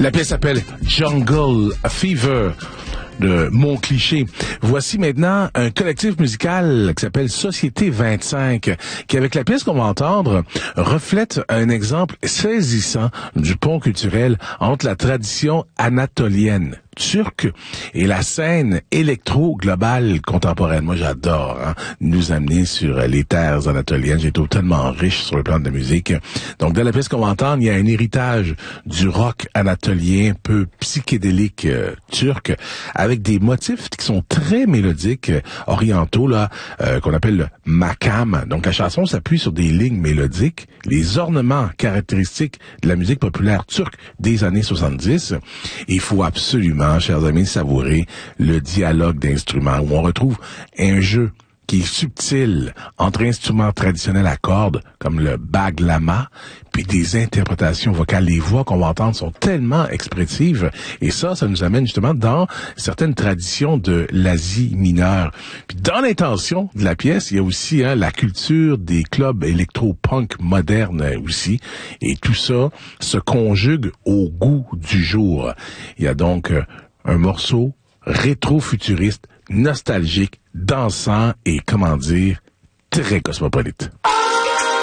La pièce s'appelle Jungle Fever de Mon Cliché. Voici maintenant un collectif musical qui s'appelle Société 25, qui, avec la pièce qu'on va entendre, reflète un exemple saisissant du pont culturel entre la tradition anatolienne turque et la scène électro-globale contemporaine. Moi, j'adore nous amener sur les terres anatoliennes. J'ai été tellement riche sur le plan de la musique. Donc, dans la pièce qu'on va entendre, il y a un héritage du rock anatolien, peu psychédélique turc, avec des motifs qui sont très mélodiques, orientaux, là, qu'on appelle le makam. Donc, la chanson s'appuie sur des lignes mélodiques, les ornements caractéristiques de la musique populaire turque des années 70. Il faut absolument, chers amis, savourer le dialogue d'instruments où on retrouve un jeu qui est subtil entre instruments traditionnels à cordes comme le baglama puis des interprétations vocales. Les voix qu'on va entendre sont tellement expressives et ça nous amène justement dans certaines traditions de l'Asie mineure. Puis dans l'intention de la pièce, il y a aussi la culture des clubs électro-punk modernes aussi, et tout ça se conjugue au goût du jour. Il y a donc un morceau rétro-futuriste, nostalgique, dansant et, comment dire, très cosmopolite.